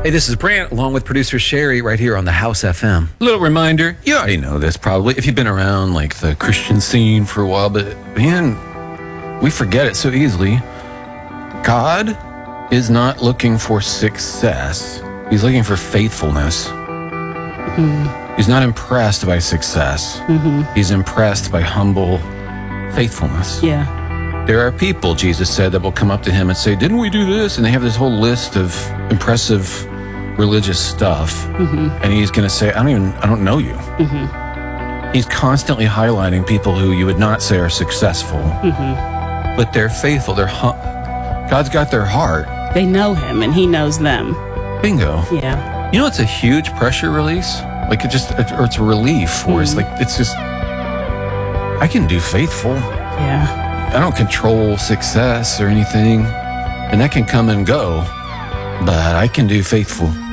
Hey, this is Brant, along with producer Sherry, right here on the House FM. Little reminder, you already know this probably, if you've been around like the Christian scene for a while, but man, we forget it so easily. God is not looking for success. He's looking for faithfulness. Mm-hmm. He's not impressed by success. Mm-hmm. He's impressed by humble faithfulness. Yeah. There are people, Jesus said, that will come up to him and say, didn't we do this? And they have this whole list of impressive religious stuff. Mm-hmm. And he's going to say, I don't know you. Mm-hmm. He's constantly highlighting people who you would not say are successful, mm-hmm. but they're faithful. God's got their heart. They know him and he knows them. Bingo. Yeah. You know, it's a huge pressure release. Like it's a relief for us. Like it's just, I can do faithful. Yeah. I don't control success or anything, and that can come and go, but I can do faithful.